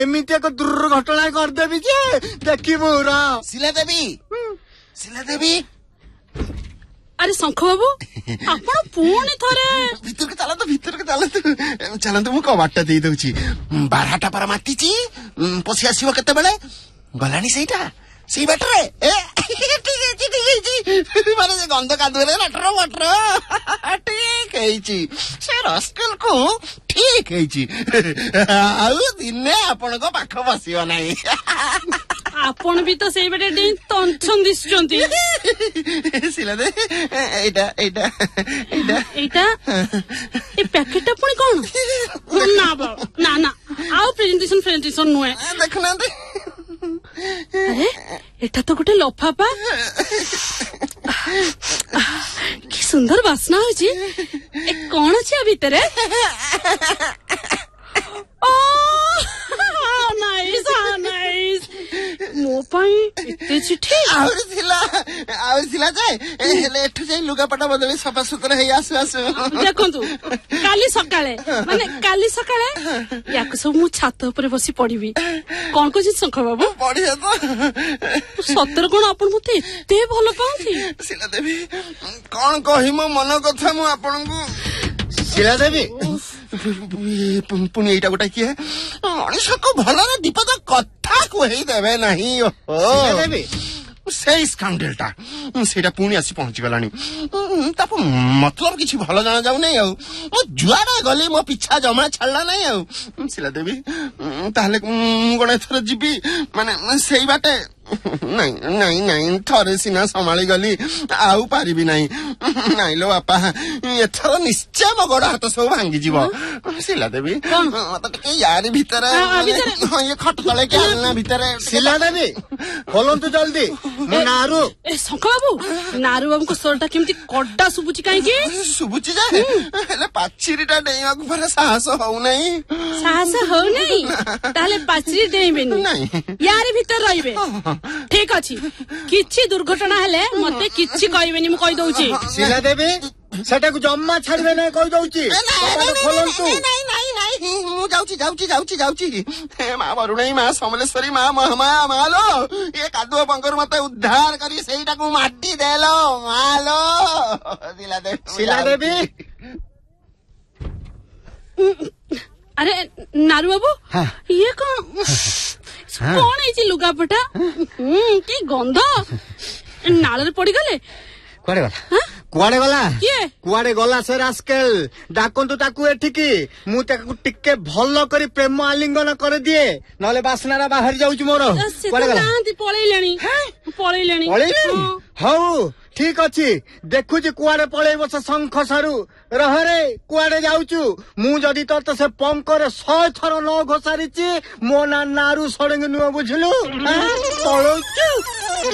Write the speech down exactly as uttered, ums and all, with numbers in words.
एमती एक दुर्घटना करदेवी जे देखिबू र शिला देवी शिला देवी अरे शंख बाबू आपण पुणी थरे भीतर के चलतु भीतर के चलतु चलतु मु कबाट दे दउची बारहाटा पर मातीची पसी आसीबो केते बेले गलानी सेटा सेई बाटरे ए ठीक है ठीक है माने जे गंध कादुरे लाटर वाटर ठीक है से रस्कल को ठीक है आउ दिने आपण को पाख बसियो नाही आपण भी तो सेई बेटे डि तंछन दिसचंती शिला दे एटा एटा एटा एटा ए पैकेटटा पुणी कोन ना बा ना ना आउ प्रेजेंटेशन प्रेजेंटेशन नुए देखना दे अरे एटा तो गोटे लफाफा कि सुंदर बासना होची ए कोन अछि आ भितरे ओ नाइस नाइस मो पाई एते चिठी आउर थिला आउर थिला जाय हेले एठु जाय लुगापटा बदली सफा सुतरा हे आसु आसु देखंतु काली सकाळे माने काली सकाळे याक सब मु छात ऊपर बसी पढिबी कोन को जी शंख बाबू पढिया तो सतर कोन आपण मते एते भलो पाउथि शिला देवी कोन कहि मो मन कथा मु आपन को शिला देवी पुणी एटा गोटा किए मनीष को भल दीपद कथा कही देवे नहीं देवी से स्काउंडेलटा सेटा पुणी आसी पहुंची गलानी ताप मतलब किछि भल जाना जाउ नै आउ मो जुआडा गली मो पिछा जमा छाडला नै आउ शिला देवी ताहले गणे थर जिबी माने सेई बाटे नहीं नहीं नहीं थरे सिना संभाली गली आउ पारिबी नहीं नहीं लो बापा एथर निश्चय मो गोड़ हाथ सब भांगी जीवो शिला देवी मत टिके यारी भीतर ये खट तले के आलना भीतर शिला देवी खोलंतु जल्दी मु नारू ए शंख बाबू नारू बाबू को स्वरटा केमती कड्डा सुबुची काई की सुबुची जाए हेले पाचिरीटा डेइया को पर साहस हो नहीं साहस हो नहीं ताले पाचिरी डेइबेनी नहीं यारी भीतर रहिबे ठीक अछि किछि दुर्घटना हेले मते किछि कहबेनी मु कहि दउची शिला देवी सेटा को जम्मा छाड़बे नै कहि दउची खोलंतु नहीं नहीं नहीं मु जाउची जाउची जाउची जाउची हे मां वरुणई मां समलेश्वरी मां महमा मालो ये कादुआ पंकर मते उद्धार करी सेईटा को माटी देलो मालो शिला देवी शिला देवी अरे नारू बाबू हाँ। ये कौन हाँ। कौन है लुगापटा हम्म की गंध नाल रे पड़ी गले कुआडे गला कुआडे गला किए कुआडे गला से रास्केल डाकंतु ताकू एठिकी मु ताकू टिके भलो करी प्रेम आलिंगन कर दिए नले बासनारा बाहर जाउची मोर कुआडे गला नांती पळैलेनी पळैलेनी पळैलेनी हौ ठीक अछि देखुची कुआडे पळैबो से शंख सारू रहरे कुआडे जाउचू मु जदी तो तो से पंकर सौ थर न घोसारिची मो ना नारू सड़ेंगे नुआ बुझलु पळौचू